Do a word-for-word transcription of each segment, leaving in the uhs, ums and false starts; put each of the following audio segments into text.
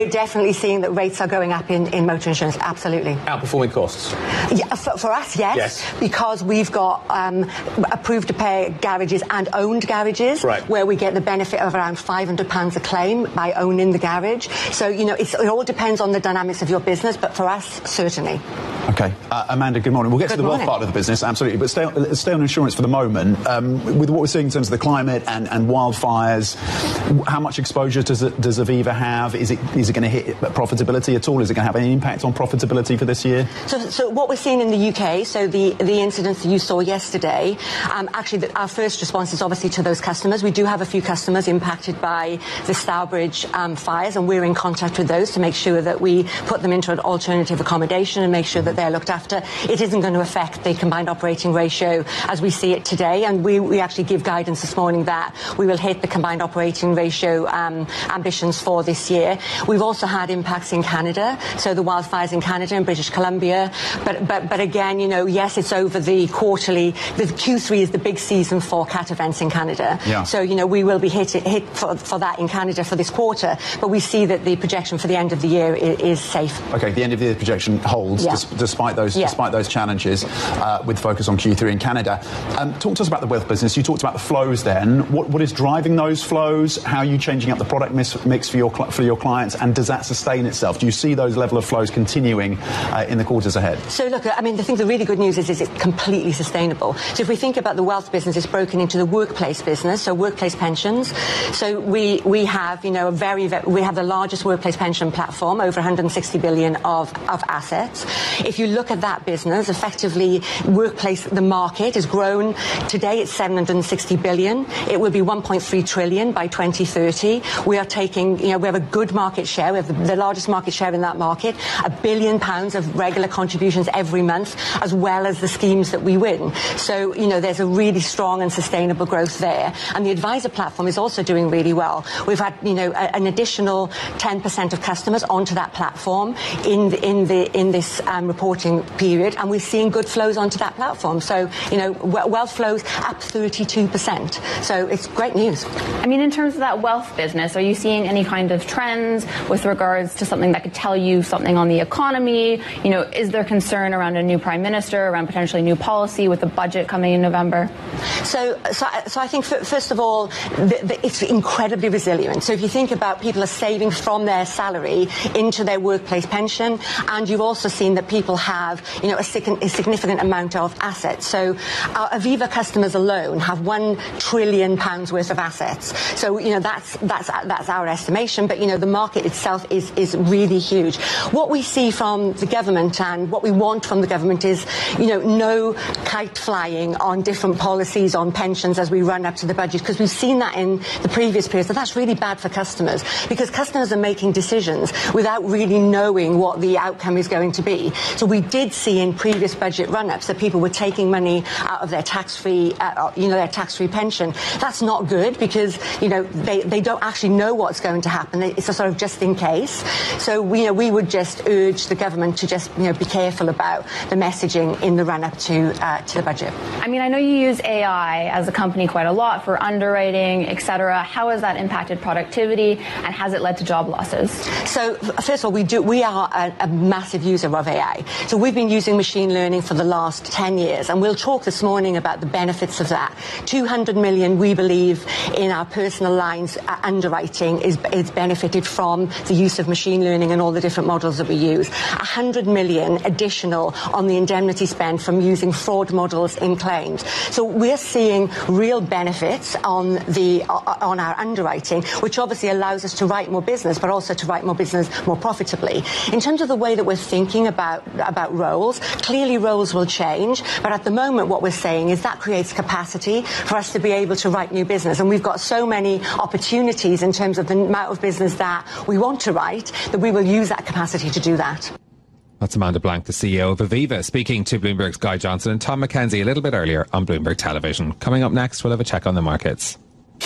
We're definitely seeing that rates are going up in, in motor insurance, absolutely. Outperforming costs? Yeah, for, for us, yes, yes, because we've got um, approved to pay garages and owned garages, right, where we get the benefit of around five hundred pounds a claim by owning the garage. So, you know, it's, it all depends on the dynamics of your business, but for us, certainly. OK. Uh, Amanda, good morning. We'll get good to the morning. wealth part of the business, absolutely, but stay on, stay on insurance for the moment. Um, with what we're seeing in terms of the climate and, and wildfires, how much exposure does, it, does Aviva have? Is it, is it going to hit profitability at all? Is it going to have any impact on profitability for this year? So, so what we're seeing in the U K, so the, the incidents that you saw yesterday, um, actually the, our first response is obviously to those customers. We do have a few customers impacted by the Stourbridge um, fires, and we're in contact with those to make sure that we put them into an alternative accommodation and make sure that they're looked after. It isn't going to affect the combined operating ratio as we see it today, and we, we actually give guidance this morning that we will hit the combined operating ratio um, ambitions for this year. We've also had impacts in Canada, so the wildfires in Canada and British Columbia, but but but again, you know, yes, it's over the quarterly. The Q three is the big season for cat events in Canada, yeah. So you know we will be hit hit for, for that in Canada for this quarter, but we see that the projection for the end of the year is, is safe. Okay, the end of the year projection holds, yeah. des- despite those yeah. despite those challenges, uh, with focus on Q three in Canada. Um, talk to us about the wealth business. You talked about the flows. Then, what what is driving those flows? How are you changing up the product mix, mix for your cl- for your clients, and does that sustain itself? Do you see those level of flows continuing uh, in the quarters ahead? So look, I mean, I think the really good news is, is it's completely sustainable. So if we think about the wealth business, it's broken into the workplace business, so workplace pensions. So we we have, you know, a very, very we have the largest workplace pension platform, over one hundred sixty billion of, of assets. If you look at that business, effectively, workplace, the market has grown. Today it's seven hundred sixty billion. It will be one point three trillion by twenty thirty. We are taking, you know, we have a good market share. We have the, the largest market share in that market, a billion pounds of regular contributions every month, as well as the schemes that we win. So, you know, there's a really strong and sustainable growth there. And the advisor platform is also doing really well. We've had, you know, a, an additional ten percent of customers onto that platform in the, in the in this um, reporting period, and we're seeing good flows onto that platform. So, you know, wealth flows up thirty-two percent. So it's great news. I mean, in terms of that wealth business, are you seeing any kind of trends with regards to something that could tell you something on the economy? You know, is there concern around a new prime minister, around potentially new policy with the budget coming in November? So, so, so I think, first of all, the, the, it's incredibly resilient. So if you think about people are saving from their salary into their workplace pension, and you've also seen that people have, you know, a, sig- a significant amount of assets. So our Aviva customers alone have one trillion pounds worth of assets. So, you know, that's that's that's our estimation. But, you know, the market itself is is really huge. What we see from the government and what we want from the government is, you know, no kite flying on different policies on pensions as we run up to the budget, because we've seen that in the previous periods. So that's really bad for customers, because customers are making decisions without really knowing what the outcome is going to be. So we did see in previous budget run-ups that people were taking money out of their tax-free, uh, you know, their tax-free pension. That's not good, because, you know, they, they don't actually know what's going to happen. It's a sort of just in case. So, we, you know, we would just urge the government to just, you know, be careful about the messaging in the run-up to uh, to the budget. I mean, I know you use A I as a company quite a lot for underwriting, et cetera. How has that impacted productivity, and has it led to job losses? So, first of all, we do we are a, a massive user of A I. So we've been using machine learning for the last ten years, and we'll talk this morning about the benefits of that. two hundred million, we believe, in our personal lines uh, underwriting is, is benefited from the use of machine learning and all the different models that we use. one hundred million additional on the indemnity spend from using fraud models in claims. So we're seeing real benefits on the uh, on our underwriting, which obviously allows us to write more business, but also to write more business more profitably. In terms of the way that we're thinking about about roles, clearly roles will change, but at the moment what we're saying is that creates capacity for us to be able to write new business, and we've got so many opportunities in terms of the amount of business that we want to write that we will use that capacity to do that. That's Amanda Blank, the C E O of Aviva, speaking to Bloomberg's Guy Johnson and Tom McKenzie a little bit earlier on Bloomberg Television. Coming up next, we'll have a check on the markets.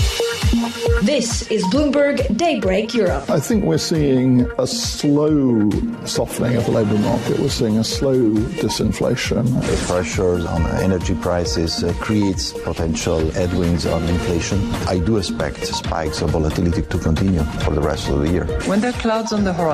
This is Bloomberg Daybreak Europe. I think we're seeing a slow softening of the labour market. We're seeing a slow disinflation. The pressures on energy prices uh, creates potential headwinds on inflation. I do expect spikes of volatility to continue for the rest of the year. When there are clouds on the horizon,